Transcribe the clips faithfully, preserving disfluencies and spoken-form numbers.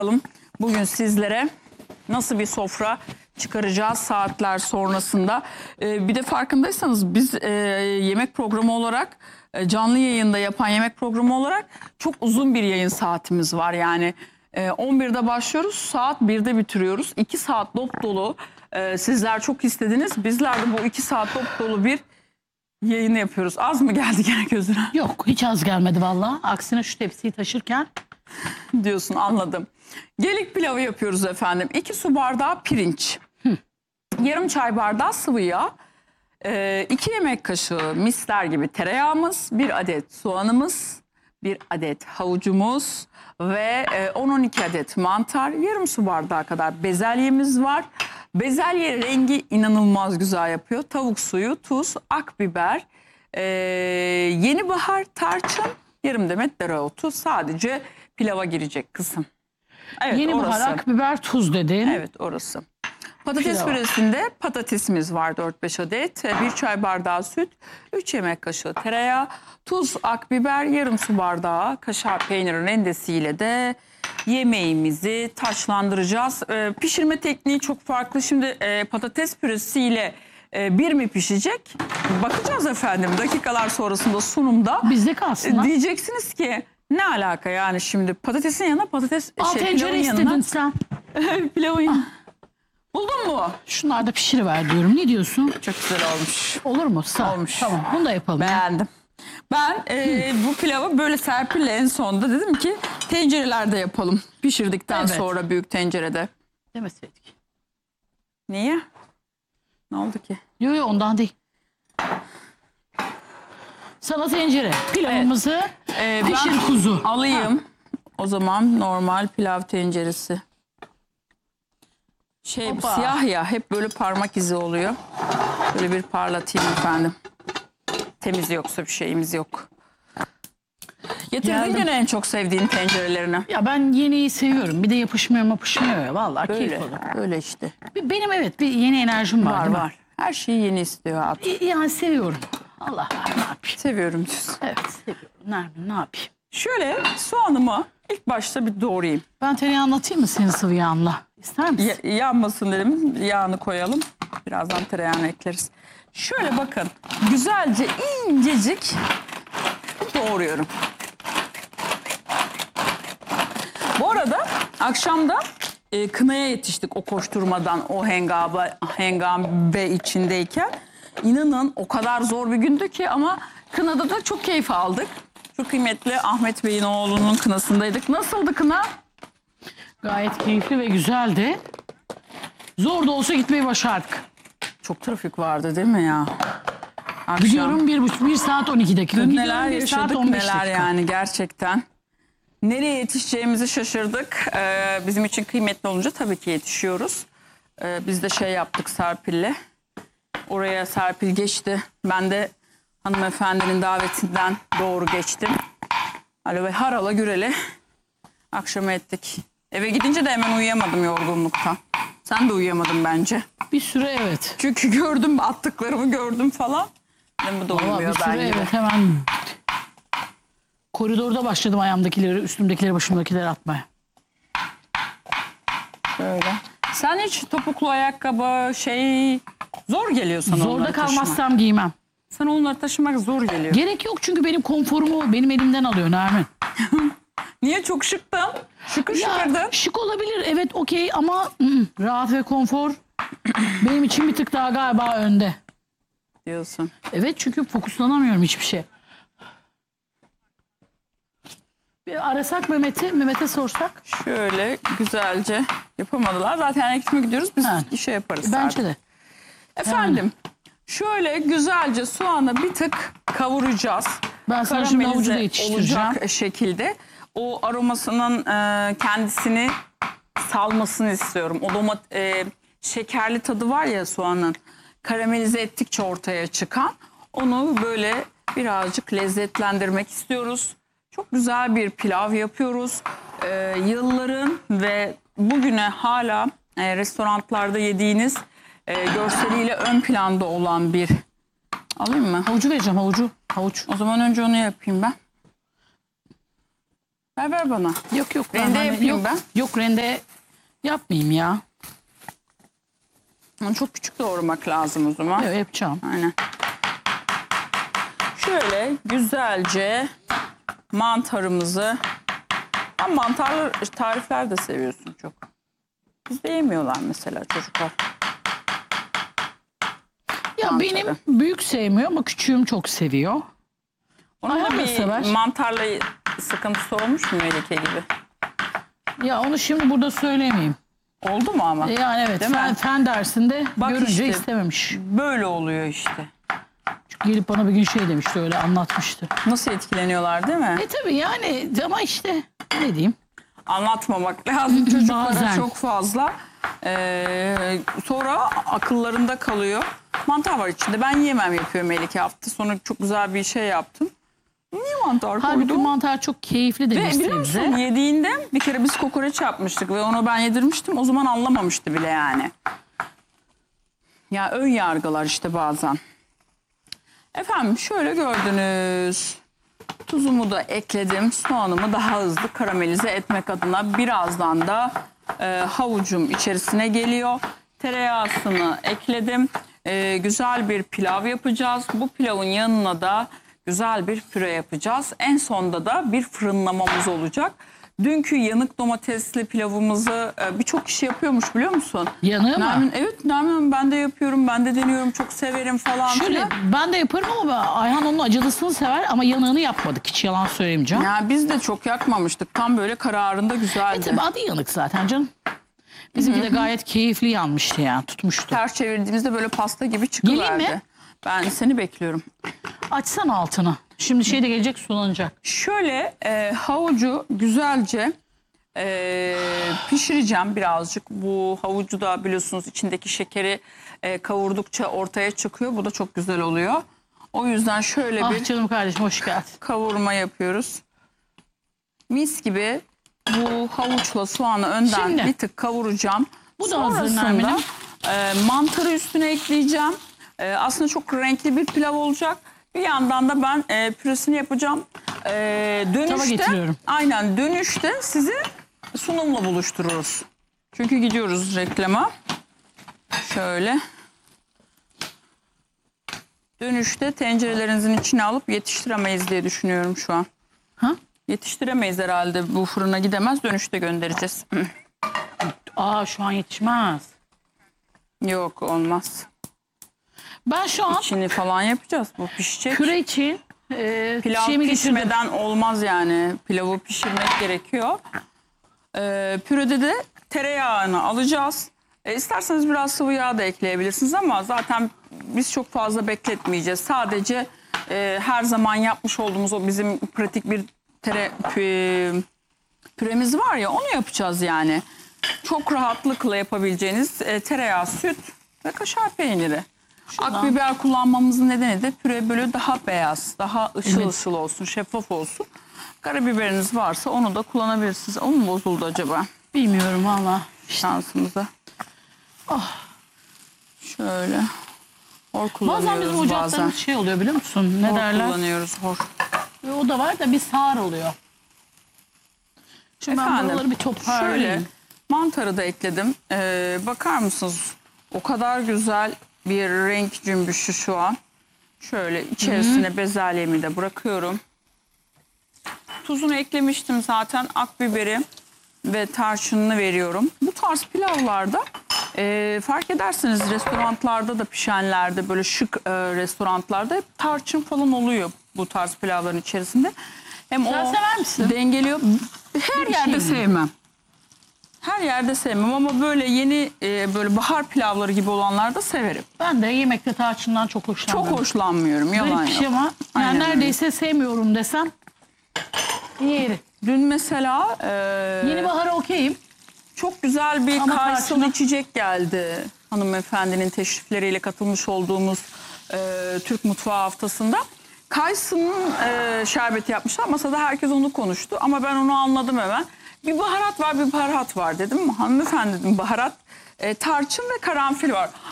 Bugün sizlere nasıl bir sofra çıkaracağız saatler sonrasında. Ee, bir de farkındaysanız biz e, yemek programı olarak e, canlı yayında yapan yemek programı olarak çok uzun bir yayın saatimiz var. Yani e, on birde başlıyoruz, saat birde bitiriyoruz. iki saat dop dolu. E, sizler çok istediniz. Bizler de bu iki saat dop dolu bir yayını yapıyoruz. Az mı geldi gene gözüne? Yok, hiç az gelmedi vallahi. Aksine şu tepsiyi taşırken diyorsun, anladım. Gelik pilavı yapıyoruz efendim. iki su bardağı pirinç. Hı. Yarım çay bardağı sıvı yağ. E, iki yemek kaşığı misler gibi tereyağımız. Bir adet soğanımız. Bir adet havucumuz. Ve e, on on iki adet mantar. Yarım su bardağı kadar bezelyemiz var. Bezelye rengi inanılmaz güzel yapıyor. Tavuk suyu, tuz, akbiber, e, yeni bahar, tarçın, yarım demet dereotu. Sadece pilava girecek kısım. Evet, yeni orası. bahar, akbiber, tuz dedin. Evet, orası. Patates Pilava. püresinde patatesimiz var dört beş adet. bir çay bardağı süt, üç yemek kaşığı tereyağı, tuz, akbiber, yarım su bardağı kaşar peyniri rendesiyle de yemeğimizi taçlandıracağız. Ee, pişirme tekniği çok farklı. Şimdi e, patates püresiyle e, bir mi pişecek? Bakacağız efendim dakikalar sonrasında sunumda. Bizde kalsın lan. Diyeceksiniz ki ne alaka yani şimdi patatesin yanına patates Al şey, tencere pilavın istedin yanına. sen. Pilavın yanına. Buldun mu? Şunlar da pişiriver diyorum. Ne diyorsun? Çok güzel olmuş. Olur mu? Sağ. Olmuş. Tamam, bunu da yapalım. Beğendim. Ben e, bu pilavı böyle Serpil'le en sonunda dedim ki tencerelerde yapalım. Pişirdikten Evet. sonra büyük tencerede. Demeseydik. Niye? Ne oldu ki? Yok yok, ondan değil. Sana tencere. Pilavımızı Ee, pişir ben kuzu. alayım. O zaman normal pilav tenceresi. Şey Hoppa. siyah ya, hep böyle parmak izi oluyor. Böyle bir parlatayım efendim. Temiz yoksa bir şeyimiz yok. Getirdin Geldim. gene en çok sevdiğin tencerelerini. Ya ben yeniyi seviyorum. Bir de yapışmıyor yapışmıyor ya. Vallahi keyif Böyle, olur. böyle işte. Bir- Benim evet bir yeni enerjim var. Var değil mi? var. Her şeyi yeni istiyor abi. İ- Yani seviyorum. Allah var, ne yapayım? Seviyorum diyorsun. Evet seviyorum. Nermin, ne yapayım? Şöyle soğanımı ilk başta bir doğrayayım. Ben tereyağı anlatayım mı senin sıvı yağınla? İster misin? Ya- yanmasın dedim. Yağını koyalım. Birazdan tereyağını ekleriz. Şöyle bakın. Güzelce incecik doğruyorum. Bu arada akşamda e, kınaya yetiştik o koşturmadan, o hengame, hengame içindeyken. İnanın o kadar zor bir gündü ki ama kınada da çok keyif aldık. Çok kıymetli Ahmet Bey'in oğlunun kınasındaydık. Nasıldı kına? Gayet keyifli ve güzeldi. Zor da olsa gitmeyi başardık. Çok trafik vardı değil mi ya? Akşam. Gidiyorum bir, buçuk, bir saat on iki dakika. Dün Gidiyorum neler bir saat yaşadık on beş neler dakika. yani gerçekten. Nereye yetişeceğimizi şaşırdık. Ee, bizim için kıymetli olunca tabii ki yetişiyoruz. Ee, biz de şey yaptık Serpil'le. Oraya Serpil geçti. Ben de hanımefendinin davetinden doğru geçtim. Alo ve harala gürele akşam ettik. Eve gidince de hemen uyuyamadım yorgunluktan. Sen de uyuyamadın bence. Bir süre evet. Çünkü gördüm, attıklarımı gördüm falan. Bu da Valla uyumuyor bir ben süre gibi. evet hemen koridorda başladım ayağımdakileri, üstümdekileri, başımdakileri atmaya. Böyle. Sen hiç topuklu ayakkabı şey zor geliyor sana Zorda onları kalmazsam taşımak. giymem. Sana onları taşımak zor geliyor. Gerek yok çünkü benim konforumu benim elimden alıyor Nermin. Niye çok şıktın? Şıkır Ya şıkırdın. şık olabilir evet okey ama ı-ı, rahat ve konfor benim için bir tık daha galiba önde. Diyorsun. Evet çünkü fokuslanamıyorum hiçbir şey. Bir arasak Mehmet'i, Mehmet'e sorsak. Şöyle güzelce yapamadılar. Zaten ekime gidiyoruz. Biz Ha. işe yaparız. Bence artık. de. Efendim şöyle güzelce soğanı bir tık kavuracağız. Ben sana şimdi havucu da Karamelize yetiştireceğim. olacak şekilde o aromasının e, kendisini salmasını istiyorum. O domat e, şekerli tadı var ya soğanın, karamelize ettikçe ortaya çıkan, onu böyle birazcık lezzetlendirmek istiyoruz. Çok güzel bir pilav yapıyoruz. E, yılların ve bugüne hala e, restoranlarda yediğiniz e, görseliyle ön planda olan bir, alayım mı? Havucu vereceğim havucu. Havuç. O zaman önce onu yapayım ben. Ver ver bana. Yok yok. ben Rende hani- yapayım yok, ben. Yok rende yapmayayım ya. Onu çok küçük doğramak lazım o zaman. Evet, yapacağım. Aynen. Şöyle güzelce mantarımızı... Ben mantarlı tarifler de seviyorsun çok. Bizde yemiyorlar mesela çocuklar. Ya Mantarı. benim büyük sevmiyor ama küçüğüm çok seviyor. Onun Ayhan da da bir sever. mantarla sıkıntısı olmuş mu Melike gibi? Ya onu şimdi burada söylemeyeyim. Oldu mu ama? E Yani evet, Değil mi? fen, fen dersinde Bak görünce işte. istememiş. Böyle oluyor işte. Çünkü gelip bana bir gün şey demişti, öyle anlatmıştı. Nasıl etkileniyorlar değil mi? E tabii yani, ama işte ne diyeyim. Anlatmamak lazım çocuklara Bazen. çok fazla. Ee, sonra akıllarında kalıyor. Mantar var içinde. Ben yemem yapıyor Melike. Hafta sonu çok güzel bir şey yaptım. Niye mantar Halbuki koydum? mantar çok keyifli de Ve bir biliyor musun sebze. yediğinde bir kere biz kokoreç yapmıştık ve onu ben yedirmiştim. O zaman anlamamıştı bile yani. Ya ön yargılar işte bazen. Efendim şöyle gördünüz. Tuzumu da ekledim. Soğanımı daha hızlı karamelize etmek adına birazdan da e, havucum içerisine geliyor. Tereyağısını ekledim. E, güzel bir pilav yapacağız. Bu pilavın yanına da güzel bir püre yapacağız. En sonda da bir fırınlamamız olacak. Dünkü yanık domatesli pilavımızı e, birçok kişi yapıyormuş biliyor musun? Yanığı mı? Nermin, evet Nermin, ben de yapıyorum, ben de deniyorum, çok severim falan Şöyle filan. ben de yaparım ama Ayhan onun acılısını sever ama yanığını yapmadık, hiç yalan söylemeyeceğim. Ya biz de çok yakmamıştık. Tam böyle kararında E güzeldi. tabii adı yanık zaten canım. Bizimki de gayet keyifli yanmıştı ya, tutmuştu. Ters çevirdiğimizde böyle pasta gibi Geleyim çıkıverdi. mi? Ben seni bekliyorum. Açsan altını. Şimdi şey de gelecek, sulanacak. Şöyle e, havucu güzelce e, pişireceğim birazcık. Bu havucu da biliyorsunuz içindeki şekeri e, kavurdukça ortaya çıkıyor. Bu da çok güzel oluyor. O yüzden şöyle Ah bir canım kardeşim, hoş geldin. kavurma yapıyoruz. Mis gibi bu havuçla soğanı önden Şimdi, bir tık kavuracağım. bu da hazır Sonrasında Nermin'im. e, mantarı üstüne ekleyeceğim. E, aslında çok renkli bir pilav olacak. Bir yandan da ben e, püresini yapacağım. E, dönüşte, getiriyorum. aynen dönüşte sizi sunumla buluştururuz. Çünkü gidiyoruz reklama. Şöyle. Dönüşte tencerelerinizin içine alıp yetiştiremeyiz diye düşünüyorum şu an. Ha? Yetiştiremeyiz herhalde, bu fırına gidemez, dönüşte göndereceğiz. Aa, şu an yetişmez. Yok, olmaz. Ben şu an İçini falan yapacağız, bu pişecek. püre için e, Pilav şeyimi getirdim. pişmeden olmaz yani, pilavı pişirmek gerekiyor. Ee, pürede de tereyağını alacağız. E, isterseniz biraz sıvı yağ da ekleyebilirsiniz ama zaten biz çok fazla bekletmeyeceğiz. Sadece e, her zaman yapmış olduğumuz o bizim pratik bir tere, pü, püremiz var ya, onu yapacağız yani. Çok rahatlıkla yapabileceğiniz e, tereyağı, süt ve kaşar peyniri. Akbiber kullanmamızın nedeni de püre böyle daha beyaz, daha ışıl Evet. ışıl olsun, şeffaf olsun. Karabiberiniz varsa onu da kullanabilirsiniz. O mu bozuldu acaba Bilmiyorum valla. şansımıza? Oh. Şöyle. Hor kullanıyoruz Bazen bizim bazen. ocaklarımız şey oluyor biliyor musun? Ne Hor derler? kullanıyoruz, hor. Ve o da var da bir sağır oluyor. Şimdi ben Efendim, buraları bir toparlayayım. şöyle mantarı da ekledim. Ee, bakar mısınız? O kadar güzel bir renk cümbüşü şu an. Şöyle içerisine Hı-hı. bezelyemi de bırakıyorum. Tuzunu eklemiştim zaten. Akbiberi ve tarçınını veriyorum. Bu tarz pilavlarda e, fark ederseniz restoranlarda da pişenlerde, böyle şık e, restoranlarda hep tarçın falan oluyor bu tarz pilavların içerisinde. Hem Sen o sever misin? dengeliyor. Her Bir yerde şey mi? sevmem. Her yerde sevmem ama böyle yeni e, böyle bahar pilavları gibi olanlarda severim. Ben de yemekte tarçından çok hoşlanmıyorum. Çok hoşlanmıyorum. Yalan Garip bir şey yok. ama yani Aynen neredeyse sevmiyorum desem yeri. Dün mesela e, Yeni bahara okeyim. çok güzel bir Ama kayısılı tarçını- içecek geldi. Hanımefendinin teşrifleriyle katılmış olduğumuz e, Türk Mutfağı Haftası'nda. Kayısının e, şerbeti yapmışlar. Masada herkes onu konuştu ama ben onu anladım hemen. Bir baharat var, bir baharat var dedim. Hanımefendi dedim, baharat, e, tarçın ve karanfil var.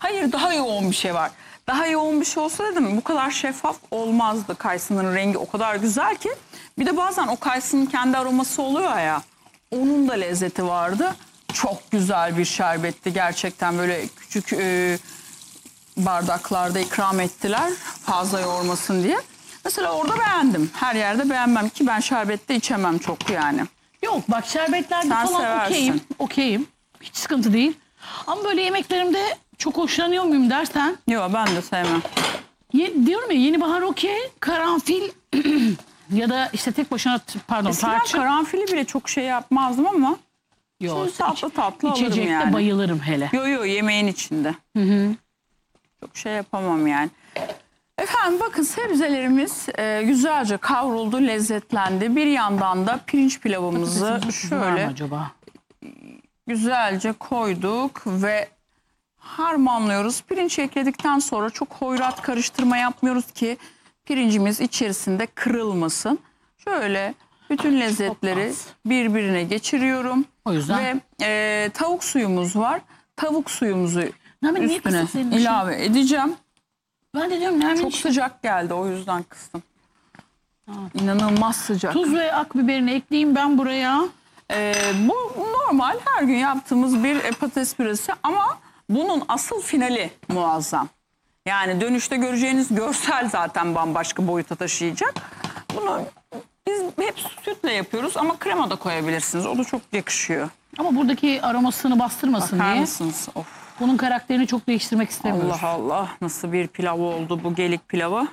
Hayır, daha yoğun bir şey var. Daha yoğun bir şey olsa dedim bu kadar şeffaf olmazdı. Kayısının rengi o kadar güzel ki. Bir de bazen o kayısının kendi aroması oluyor ya. Onun da lezzeti vardı. Çok güzel bir şerbetti. Gerçekten böyle küçük e, bardaklarda ikram ettiler. Fazla yoğurmasın diye. Mesela orada beğendim. Her yerde beğenmem ki ben şerbette içemem çok yani. Yok bak şerbetlerde Sen falan seversin. okeyim. Okeyim. Hiç sıkıntı değil. Ama böyle yemeklerimde çok hoşlanıyor muyum dersen. Yok, ben de sevmem. Ye, diyorum ya yeni bahar okey. Karanfil ya da işte tek başına pardon Eskiden tarçın. karanfili bile çok şey yapmazdım ama Yok, şimdi tatlı tatlı alırım İçecekte yani. bayılırım hele. Yo yo, yemeğin içinde. Hı hı. Çok şey yapamam yani. Efendim bakın, sebzelerimiz e, güzelce kavruldu, lezzetlendi. Bir yandan da pirinç pilavımızı Var mı şöyle acaba? güzelce koyduk ve harmanlıyoruz. Pirinç ekledikten sonra çok hoyrat karıştırma yapmıyoruz ki pirincimiz içerisinde kırılmasın. Şöyle bütün lezzetleri az. birbirine geçiriyorum. O yüzden- Ve e, tavuk suyumuz var. Tavuk suyumuzu Nermin, niye üstüne kısık senin için? ilave edeceğim. Ben de diyorum Nermin Çok işte sıcak geldi, o yüzden kıstım. İnanılmaz sıcak. tuz ve akbiberini ekleyeyim ben buraya. Ee, bu normal her gün yaptığımız bir e, patates püresi ama bunun asıl finali muazzam. Yani dönüşte göreceğiniz görsel zaten bambaşka boyuta taşıyacak. Bunu biz hep sütle yapıyoruz ama krema da koyabilirsiniz. O da çok yakışıyor. Ama buradaki aromasını bastırmasın Bakar diye. mısınız? Of, Bunun karakterini çok değiştirmek istemiyoruz. Allah Allah, nasıl bir pilav oldu bu gelik pilavı.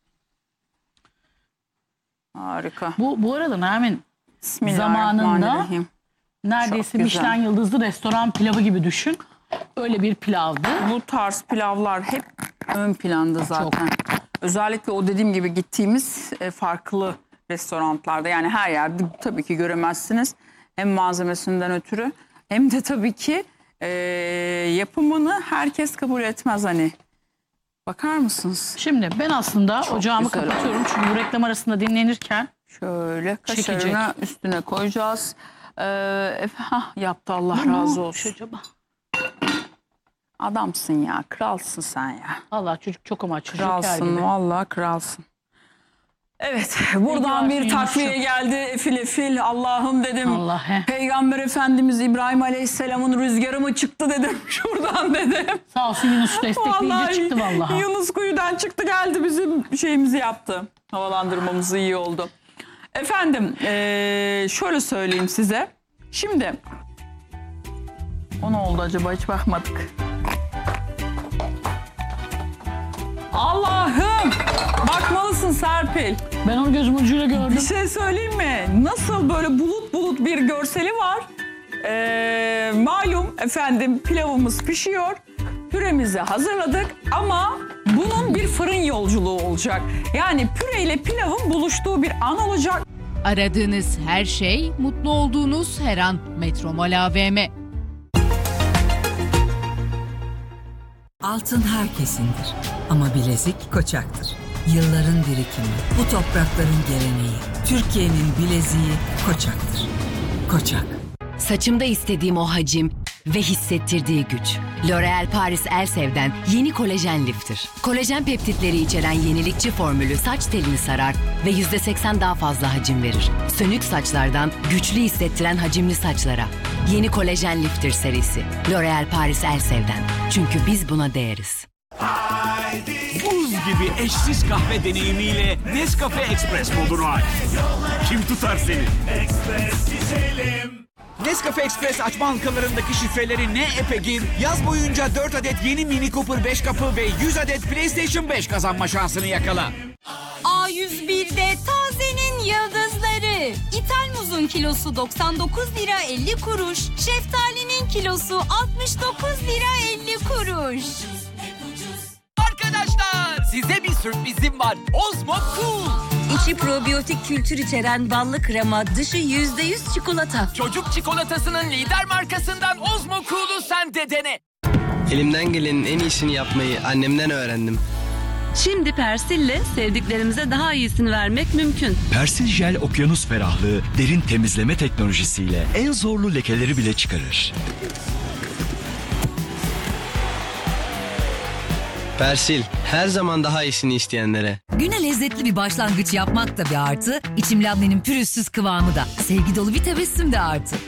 Harika. Bu, bu arada Nermin Bismillahirrahmanirrahim. neredeyse Çok güzel. Michelin yıldızlı restoran pilavı gibi düşün. Öyle bir pilavdı. Bu tarz pilavlar hep ön planda zaten. Özellikle o dediğim gibi gittiğimiz e, farklı restoranlarda, yani her yerde tabii ki göremezsiniz. Hem malzemesinden ötürü hem de tabii ki e, yapımını herkes kabul etmez hani. Bakar mısınız? Şimdi ben aslında Çok ocağımı güzel kapatıyorum. Çünkü bu reklam arasında dinlenirken Şöyle Çekecek. kaşarını üstüne koyacağız. Ee, efe- hah, yaptı, Allah Ne razı olmuş olsun. acaba? Adamsın ya, kralsın sen ya. Allah çocuk çok ama çocuk her Kralsın, gibi. vallahi kralsın. Evet, buradan İyi bir ki takviye varsın. geldi. Efil efil, Allah'ım dedim. Allah he. Peygamber Efendimiz İbrahim Aleyhisselam'ın rüzgarı mı çıktı dedim. Şuradan dedim. Sağ olsun Yunus destekleyince çıktı vallahi. Yunus kuyudan çıktı geldi, bizim şeyimizi yaptı. Havalandırmamız iyi oldu. Efendim eee, şöyle söyleyeyim size. Şimdi o ne oldu acaba, hiç bakmadık. Allah'ım, bakmalısın Serpil. Ben onu gözüm ucuyla gördüm. Bir şey söyleyeyim mi? Nasıl böyle bulut bulut bir görseli var. Ee, malum efendim, pilavımız pişiyor. Püremizi hazırladık ama bunun bir fırın yolculuğu olacak. Yani püreyle pilavın buluştuğu bir an olacak. Aradığınız her şey, mutlu olduğunuz her an. Metromol A V M. Altın herkesindir ama bilezik Koçak'tır. Yılların birikimi, bu toprakların geleneği. Türkiye'nin bileziği Koçak'tır. Koçak. Saçımda istediğim o hacim ve hissettirdiği güç. L'Oréal Paris Elsev'den yeni kolajen lifter. Kolajen peptitleri içeren yenilikçi formülü saç telini sarar ve yüzde seksen daha fazla hacim verir. Sönük saçlardan güçlü hissettiren hacimli saçlara. Yeni kolajen lifter serisi. L'Oréal Paris Elsev'den. Çünkü biz buna değeriz. Buz gibi eşsiz kahve deneyimiyle Nescafe Express modunu aç. Kim tutar seni? Nescafe Express açma halkalarındaki şifreleri ne epe gir, yaz boyunca dört adet yeni Mini Cooper beş kapı ve yüz adet PlayStation beş kazanma şansını yakala. A yüz bir'de tazenin yıldızları. İthal muzun kilosu doksan dokuz lira elli kuruş. Şeftalinin kilosu altmış dokuz lira elli kuruş. Arkadaşlar size bir sürprizim var. Ozmo Cool. İçi probiyotik kültür içeren ballı krema, dışı yüzde yüz çikolata. Çocuk çikolatasının lider markasından Ozmo Cool'u sen de dene. Elimden gelenin en iyisini yapmayı annemden öğrendim. Şimdi Persil'le sevdiklerimize daha iyisini vermek mümkün. Persil Jel okyanus ferahlığı derin temizleme teknolojisiyle en zorlu lekeleri bile çıkarır. Persil, her zaman daha iyisini isteyenlere. Güne lezzetli bir başlangıç yapmak da bir artı, İçim Labne'nin pürüzsüz kıvamı da, sevgi dolu bir tebessüm de artı.